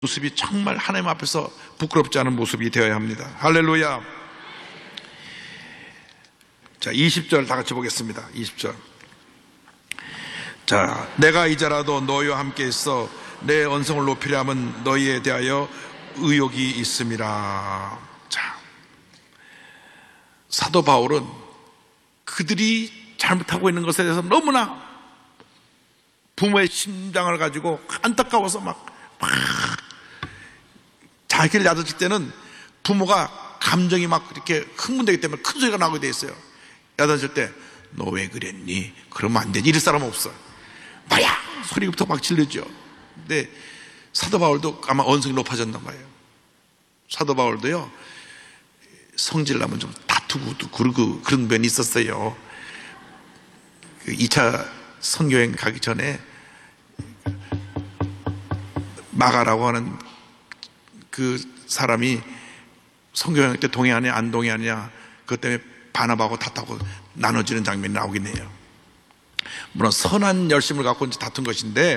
모습이 정말 하나님 앞에서 부끄럽지 않은 모습이 되어야 합니다. 할렐루야. 자, 20절 다 같이 보겠습니다. 20절. 자, 내가 이제라도 너희와 함께 있어 내 언성을 높이려 하면 너희에 대하여 의욕이 있음이라. 자, 사도 바울은 그들이 잘못하고 있는 것에 대해서 너무나 부모의 심장을 가지고 안타까워서 막 자기를 야단칠 때는 부모가 감정이 막 이렇게 흥분되기 때문에 큰 소리가 나게 돼 있어요. 야단칠 때 너 왜 그랬니? 그러면 안 되지. 이럴 사람 없어. 말이야! 소리부터 막 질르죠. 근데 사도 바울도 아마 언성이 높아졌나 봐요. 사도 바울도요, 성질나면 좀 다투고 그러고 그런 면이 있었어요. 2차 선교행 가기 전에 마가라고 하는 그 사람이 선교행 때 동의하냐 안 동의하냐 그것 때문에 바나바하고 다투고 나눠지는 장면이 나오긴 해요. 물론 선한 열심을 갖고 이제 다툰 것인데,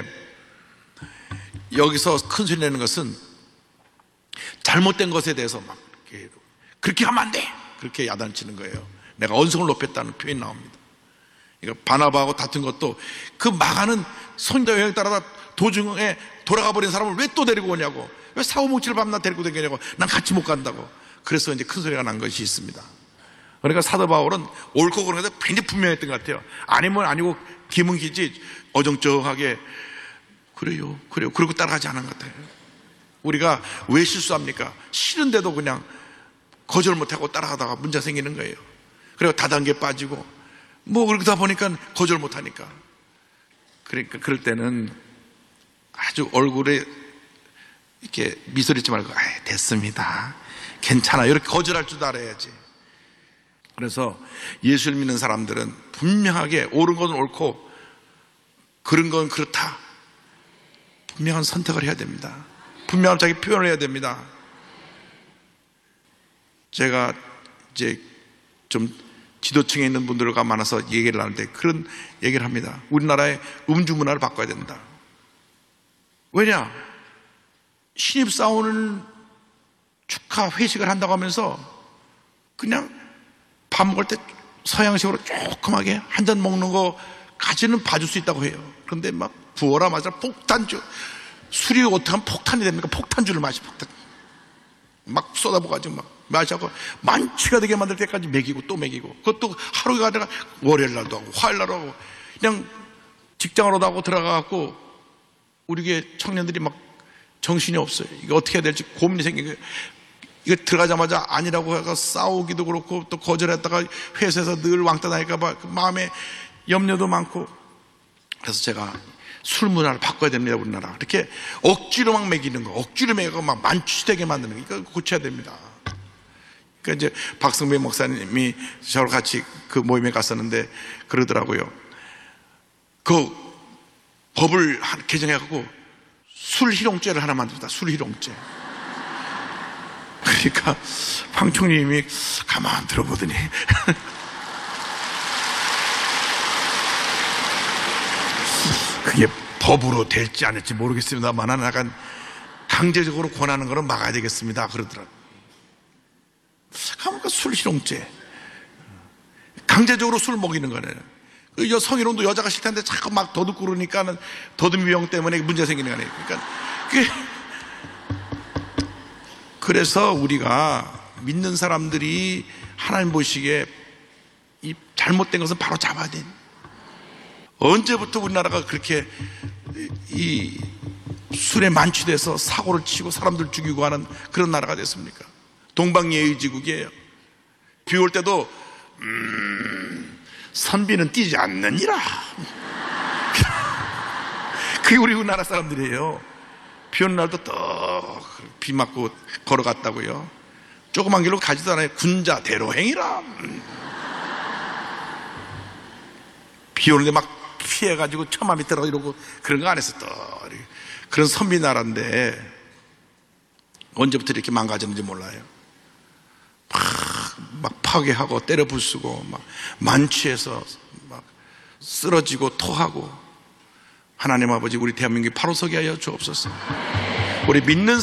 여기서 큰 소리 내는 것은 잘못된 것에 대해서 막 그렇게 하면 안 돼! 그렇게 야단치는 거예요. 내가 언성을 높였다는 표현이 나옵니다. 그러니까 바나바하고 다툰 것도 그 마가는 선교 여행 따라 도중에 돌아가 버린 사람을 왜 또 데리고 오냐고, 왜 사고뭉치를 밤낮 데리고 다니냐고, 난 같이 못 간다고. 그래서 이제 큰 소리가 난 것이 있습니다. 그러니까 사도 바울은 옳고 그런 것에 굉장히 분명했던 것 같아요. 아니면 아니고 기면 기지 어정쩡하게 그래요 그러고 따라가지 않은 것 같아요. 우리가 왜 실수합니까? 싫은데도 그냥 거절 못하고 따라가다가 문제 생기는 거예요. 그리고 다단계 빠지고 뭐 그러다 보니까 거절 못하니까. 그러니까 그럴 때는 아주 얼굴에 이렇게 미소를 짓지 말고 됐습니다, 괜찮아요, 이렇게 거절할 줄 알아야지. 그래서 예수를 믿는 사람들은 분명하게 옳은 건 옳고 그런 건 그렇다, 분명한 선택을 해야 됩니다. 분명한 자기 표현을 해야 됩니다. 제가 이제 좀 지도층에 있는 분들과 만나서 얘기를 하는데 그런 얘기를 합니다. 우리나라의 음주 문화를 바꿔야 된다. 왜냐? 신입사원을 축하 회식을 한다고 하면서 그냥 밥 먹을 때 서양식으로 조그맣게 한 잔 먹는 거까지는 봐줄 수 있다고 해요. 그런데 막 부어라 마자 폭탄주, 술이 어떻게 하면 폭탄이 됩니까? 폭탄주를 폭탄 막 쏟아부어가지고 막 마시고 만취가 되게 만들 때까지 먹이고 또 먹이고, 그것도 하루가 아니라 월요일 날도 하고 화요일 날도 하고, 그냥 직장으로도 하고 들어가갖고 우리 청년들이 막 정신이 없어요. 이거 어떻게 해야 될지 고민이 생긴 거예요. 이거 들어가자마자 아니라고 해서 싸우기도 그렇고 또 거절했다가 회사에서 늘 왕따 나니까 마음에 염려도 많고. 그래서 제가 술 문화를 바꿔야 됩니다, 우리나라. 이렇게 억지로 막 먹이는 거, 억지로 먹이고 막 만취되게 만드는 거, 이거 고쳐야 됩니다. 그러니까 이제 박성배 목사님이 저랑 같이 그 모임에 갔었는데 그러더라고요. 그 법을 개정해갖고 술희롱죄를 하나 만들었다. 술희롱죄. 그러니까 황 총리님이 가만 들어보더니 그게 법으로 될지 안 될지 모르겠습니다만 약간 강제적으로 권하는 거는 막아야 되겠습니다, 그러더라고요. 그러니까 술희롱죄, 강제적으로 술 먹이는 거네요. 성희롱도 여자가 싫다는데 자꾸 막 도둑고 그러니까는 도둑미병 때문에 문제 생기는 거네요. 그러니까 그래서 우리가 믿는 사람들이 하나님 보시기에 이 잘못된 것은 바로 잡아야 돼. 언제부터 우리나라가 그렇게 이 술에 만취돼서 사고를 치고 사람들 죽이고 하는 그런 나라가 됐습니까? 동방예의지국이에요. 비 올 때도 선비는 뛰지 않느니라. 그게 우리 우리나라 사람들이에요. 비 오는 날도 또 비 맞고 걸어갔다고요. 조그만 길로 가지도 않아요. 군자 대로행이라. 비 오는데 막 피해가지고 처마 밑으로 이러고 그런 거 안 했어. 또 그런 선비 나라인데 언제부터 이렇게 망가졌는지 몰라요. 막 파괴하고 때려 부수고 막 만취해서 막 쓰러지고 토하고. 하나님 아버지, 우리 대한민국이 바로 서게 하여 주옵소서. 우리 믿는